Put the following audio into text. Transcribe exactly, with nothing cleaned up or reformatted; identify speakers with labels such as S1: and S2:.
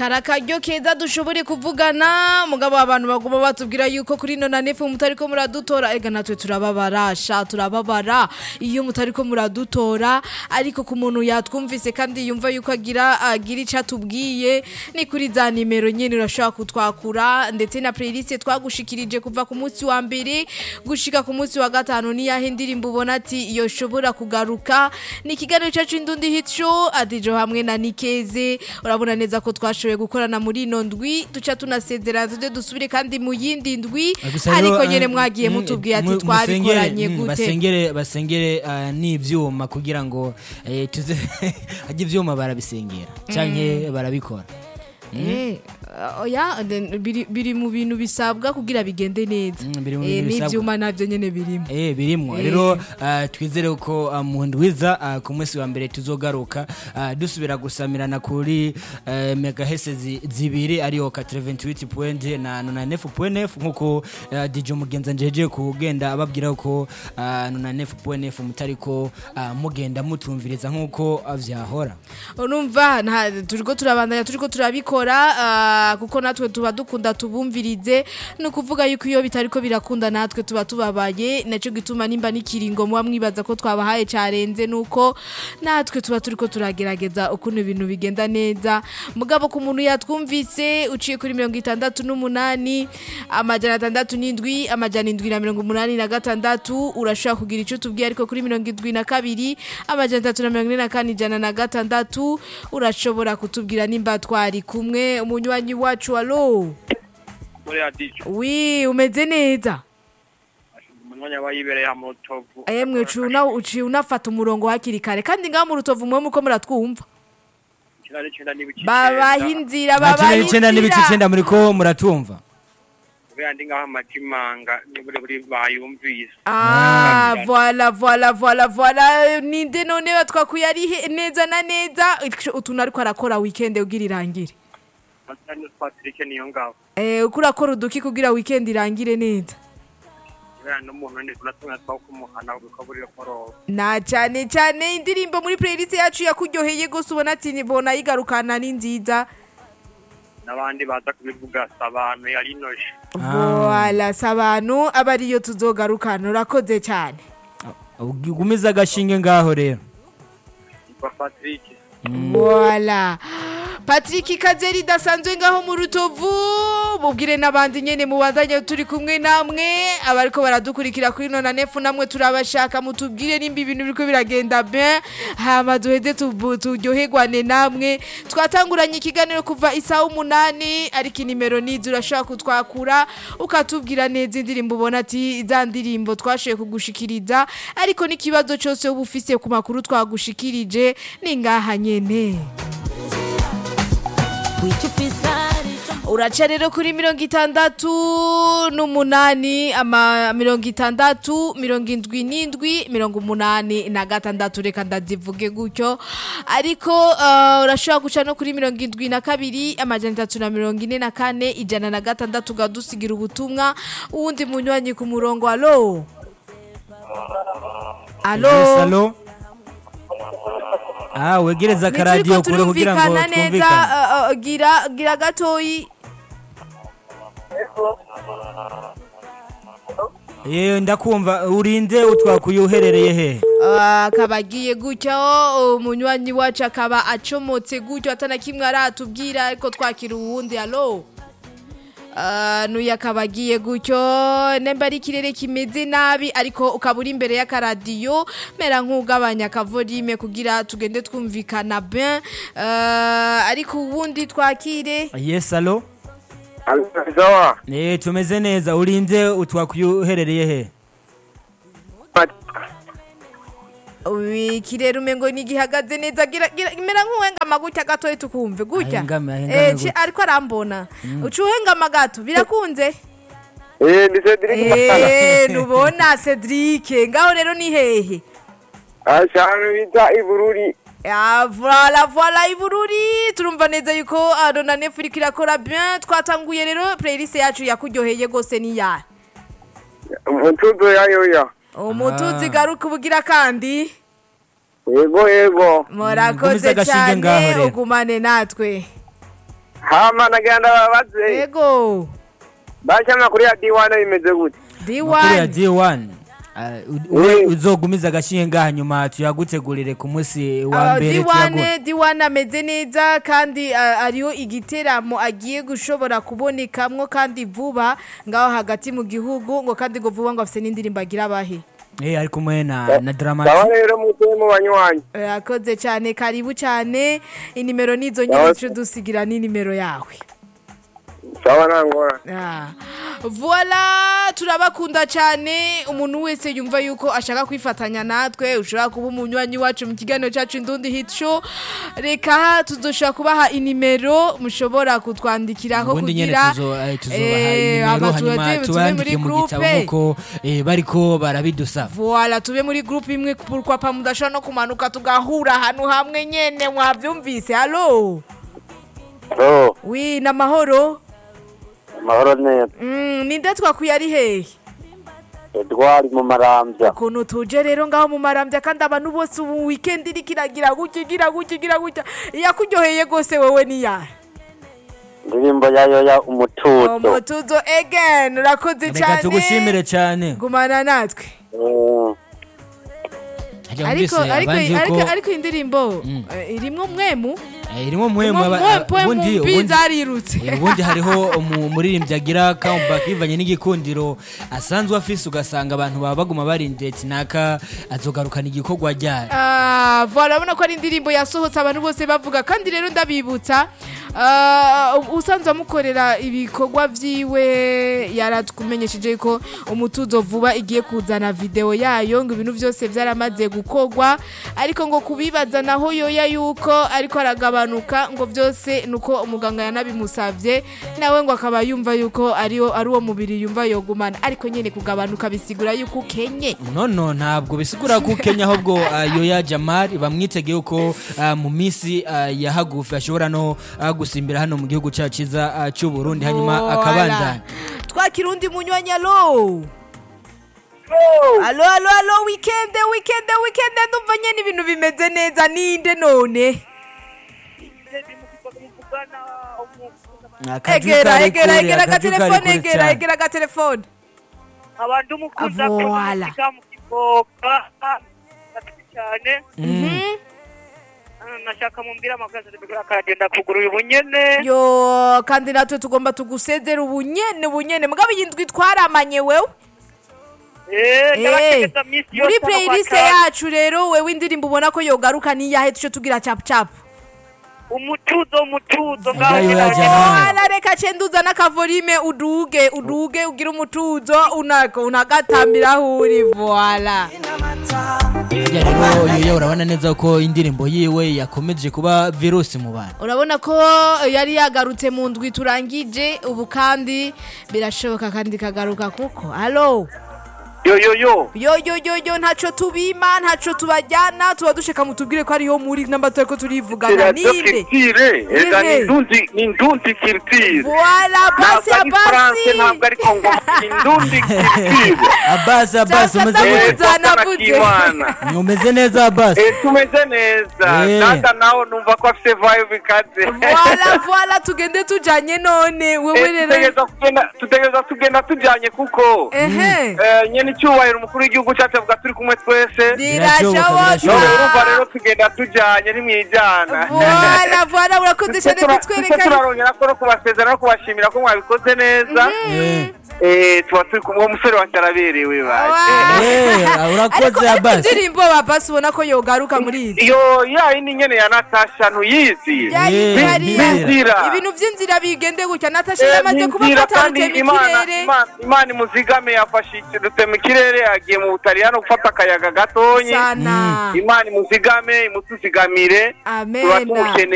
S1: karakaryo keza dushobore kuvugana mugabo abantu baguma batubwira yuko kuri nona nefu mutariko muradutora ega natwe turababarasha turababara iyo mutariko muradutora ariko ku muntu yatwumvise kandi yumva yuko agira agira icatubwiye ni kuri za nimero nyene urashaka kutwakura ndetse na playlist twagushikirije kuva ku munsi wa mbere gushika ku munsi wa gatanu ni yahe ndirimbo ubona ati yoshobora kugaruka ni kiganiro cyacu Indundi Hit Show adijo hamwe na Nikeze urabona neza ko twashoboye gukorana muri ino ndwi duca tunasezerana tuje dusubire kandi mu yindi ndwi ariko nyene mwagiye mutubwiye ati twarikoranye gute
S2: basengere basengere n'ivyuma kugira ngo tuze aje ivyuma barabisengera canke barabikora
S1: eh oya biri biri mu bintu bisabwa kugira bigende neza eh n'ivyuma navyo nyene birimo
S2: eh birimo rero twizere ko mu ndwiza ku munsi wa mbere tuzogaruka dusubira gusamirana kuri megahertz zibiri ariyo quatre-vingt-huit point neuf point neuf nkuko D J Mugenza njeje kugenda ababwira ko neuf point neuf mutariko mugenda mutumviriza nkuko avyahora
S1: urumva turiko turabandanya turiko turabikora kuko natwe tuba dukunda tubumvirize no kuvuga yuko iyo bitariko birakunda natwe tuba tubabaye naco gituma nimba nikiringo muba mwibaza ko twabahaye carenze nuko natwe tuba turiko turagerageza ukuntu ibintu bigenda neza mugabo ku muntu yatwumvise uciye kuri mirongo itandatu n'umunani amajana atandatu n'indwi amajana indwi na mirongo umunani na gatandatu urashaka kugira ico tubwiye ariko kuri mirongo indwi na kabiri amajana atatu na mirongo ine na kane ijana na gatandatu urashobora kutubwira nimba twari kumwe umunywanyi wacu alo
S3: muri adijo
S1: wi umeze neza
S3: umunywanyi wayibereye mu Rutovu
S1: emwe cuna uci unafata umurongo hakiri kare kandi ngaho mu Rutovu mwe muko muratwumva babahinzira
S2: babahinzira n'ibice icenda muri ko muratumva
S3: kandi ngaho amatimanga nibure buri bayumvise
S1: ah voilà voilà voilà voilà ninde none batwakuye ari neza na neza utuntu ariko arakora weekend ugira irangire
S3: Matani Patrick niyo ngabo
S1: eh ukurakora uduki kugira weekend irangire neza
S3: no muntu ndi tunatumwa twa kumuhana ukaburira koro
S1: na cyane cyane indirimbo muri playlist yacu yakuryoheye gose ubona ati nibona yigarukana ni nziza
S3: nabandi baza kubivuga sabano yari noje
S1: voilà sabano abariyo tuzogarukana urakoze cyane
S2: ugumiza agashinge ngaho rero
S3: Patrick
S1: voilà Patrick Kazeri dasanzwe ngaho mu Rutovu mubwire nabandi nyene mubandanye turi kumwe namwe abariko baradukurikira kuri nona nefu namwe turabashaka mutubwire nimba ibintu biriko biragenda bien hama duheze turyoherwane namwe twatanguranye ikiganiro kuva isaha umunani ariko inimero nizi urashaka kutwakura ukatubwira neza indirimbo ubona ati za ndirimbo twashoye kugushikiriza ariko n'ikibazo cyose uba ufise ku makuru twagushikirije ni ngaha nyene uraca rero kuri mirongo itandatu n'umunani ama mirongo itandatu mirongo indwi n'indwi mirongo umunani na gatandatu reka ndazivuge gutyo ariko urashobora guca no kuri mirongo indwi na kabiri amajana atatu na mirongo ine na kane ijana na gatandatu ugadusigira ubutumwa uwundi munywanyi ku murongo alo
S2: alo Ah wegereza karadio kure kugira ngo twumvikane
S1: gira gira gatoyi
S2: Eh ndakumva urinde utwakuye uherereye he
S1: akabagiye gutyo umunywanyi wacu akaba acomotse gutyo atana kimwe aratubwira ariko twakira uwundi alo Uh, nuya kabagiye gutyo nemba ari kirere kimeze nabi ariko ukabura imbere y'akaradiyo mera nk'ugabanya kavolime kugira tugende twumvikana bien uh, ariko ubundi twakire
S2: yes allo
S3: Sawa
S2: eh tumeze neza urinde utwakuyuherereye he
S1: Uwi kirere umengo ni gihagaze neza gira mera nk'uwenga gutya gatoye tukumve gutya
S2: eh
S1: ariko arambona mm. Ucuhenga gato birakunze
S3: eh ni Cedric
S1: eh nubona Cedric ngaho rero ni hehe
S3: ashaka bita ibururi
S1: ya voilà voilà ibururi turumva neza yuko nona nefu iriko irakora bien twatanguye rero playlist yacu yakuryoheye gose ni ya
S3: umutuzo yayo ya
S1: umutuzi garuka ubugira kandi
S3: yego yego
S1: murakoze cyane ugumane natwe
S3: hama nagenda babaze
S1: Ego.
S3: bashyamna kuri ya D one bimeze gute
S2: makuru ya
S1: D one.
S2: D one we uzogumiza agashinge ngaha nyuma tuyagutegurire ku munsi wa
S1: Ah,
S2: mbere
S1: D
S2: tuyagu
S1: one D one ameze neza kandi ah, ariyo igiteramo agiye gushobora kubonekamwo kandi vuba ngaho hagati mu gihugu ngo kandi ngo vuba ngo afise n'indirimbo agira bahe.
S2: eh ari kumwe na na drama
S3: Sawa rero mutuye mu banywanyi
S1: Yakoze cyane karibu cyane inimero nizo nyine cyo dusigira ni nimero yawe.
S3: sawa nangora
S1: Ah. Voilà, turabakunda cyane umuntu wese yumva yuko ashaka kwifatanya natwe ushobora kuba umunywanyi wacu mu kiganiro cyacu Indundi Hit Show. Reka tuzoshobora kubaha inimero mushobora kutwandikiraho
S2: ubundi nyene
S1: kugira
S2: tuzo eh, tuzobaha
S1: eh,
S2: nimero
S1: aba
S2: hanyuma
S1: tubaze- tube
S2: tubandike
S1: muri
S2: mu gitabo
S1: groupe.
S2: nkuko eh, bariko barabidusaba
S1: Voilà, tube muri groupe imwe kurwa pa mudashobora no kumanuka tugahura ahantu hamwe nyene mwavyumvise. Allo?
S3: oh
S1: Oui, na mahoro.
S3: mahoro neza
S1: Mm, ninde twakwiye ari hehe?
S3: Edward mu marambya
S1: Ukuntu tuje rero ngaho mu marambya kandi abantu bose ubu weekend iri kiragira gutya gira gutya gira gutya yakuryoheye gose wewe ni ya
S3: indirimbo yayo ya umutuzo
S1: umutuzo again urakoze
S2: reka
S1: cyane
S2: tugushimire cyane
S1: gumana natwe
S3: Mm.
S2: Hajya
S1: ariko
S2: mwumvise
S1: ariko
S2: abandi
S1: ariko
S2: yuko
S1: ariko indirimbo eh, irimwo mwemu
S2: eh, irimo muhemu aba-
S1: ubundi
S2: ubundi
S1: ubundi zarirutse
S2: Eh, ubundi hariho umu- umuririmbyi agira comeback bivanye n'igikundiro asanzwe afise ugasanga abantu baba baguma barindiriye ati naka azogarukana igikorwa ryari
S1: Ah, voilà ubona ko ari indirimbo yasohotse abantu bose bavuga kandi rero ndabibutsa ah, usanzwe amukorera ibikorwa vyiwe yaratkumenyesheje ko umutuzo vuba igiye kuzana video yayo ngo ibintu byose byaramaze gukorwa ariko ngo kubibaza naho yoya yuko ariko aragabanuka ngo byose nuko umuganga yanabimusavye nawe ngo akaba yumva yuko ariyo ari uwo mubiri yumva yogumana ariko nyene kugabanuka bisigura yuko ukenye
S2: nono ntabwo bisigura ko Kenya ahubwo uh, Yoya Jamal bamwitegeye ko uh, mu misi uh, ya hagufi ashobora no uh, gusimbira hano mu gihugu cyaciza uh, cy'u Burundi hanyuma
S1: Voilà.
S2: akabanda
S1: Twakirundi munywanyi alo Alo alo alo weekend weekend weekend ndumva nyene ibintu bimeze neza ninde none Egera egera egera ka telefone egera egera ka telefone
S3: abantu mukunda
S1: Voilà.
S3: kuvuga mu kiboka cyane
S1: Mhm
S3: nashaka mumbira amagaza bigura karagenda kugura ubunyene
S1: Yo kandi natwe tugomba tugusezera ubunyene ubunyene mugabo yindwi twaramanye wewe
S3: eh
S1: Eh,
S3: ndabategeza miss yo
S1: muri playlist yacu rero wewe indirimbo ubona ko yogaruka ni yahe tuco tugira chap chap
S3: umutuzo umutuzo
S2: Ngayo ya Jamal.
S1: Wala reka cenduza n'akavolime uduge uduge ugira umutuzo unako unagatambira huri voila
S2: Ya rero Yoya urabona neza ko indirimbo yiwe yakomeje kuba virusi mu bantu
S1: urabona ko yari yagarutse mu ndwi turangije ubu kandi birashoboka kandi kagaruka kuko allo
S3: yo yo yo
S1: yo yo yo yo ntaco tubima ntaco tubajyana tuba dushaka mutubwire ko ariyo muri namba turi ko turivugana ninde
S3: kirtire ega
S1: Ehe.
S3: ni ndundi ni ndundi kirtire
S1: voila basi ya basi
S3: ntabwo ari kongo ni ndundi kirtire
S2: Abbas Abbas
S1: Sasa
S2: umeze
S1: ndavuze.
S2: gute
S1: Navuze.
S2: umeze neza Abbas
S3: Eh tumeze neza
S2: Eh.
S3: data nawe numva ko afite vibe ikaze
S1: voila voila tugende tujanye none wewe
S3: Eh,
S1: rero
S3: tutegereza kugenda tutegereza tugenda tujyanye kuko
S1: ehe
S3: eh, nyene icyubahiro umukuru w'igihugu cyacu avuga turi kumwe twese
S2: Birashoboka,
S3: none urumva
S1: birashoboka
S3: rero tugenda tujyanye nimwijyana
S1: voila voila urakoze cyane kutwereka
S3: turarongera ko no kubasezera no kubashimira ko mwabikoze neza
S2: Eh.
S3: eh tuba turi kumwe umusore wacu araberewe baje
S2: Eh, urakoze Abbas
S1: indirimbo babasi ubona ko yogaruka muri izi
S3: iyo yayindi nyene ya Natasha ntuyizi
S1: Yari-
S2: Eh,
S1: yari-
S3: n'inzira.
S1: ibintu by'inzira bigende gutya natasha
S3: Eh,
S1: yamaze kuba
S3: n'inzira
S1: afata
S3: kandi
S1: rutema
S3: Imana
S1: ikirere
S3: Imana- Imana imuzigame yafashe rutema ikirere yagiye mu Butaliyano gufata akayaga gatonyi
S1: sana
S3: Imana imuzigame imutuzigamire tuba
S1: amena
S3: tumukeneye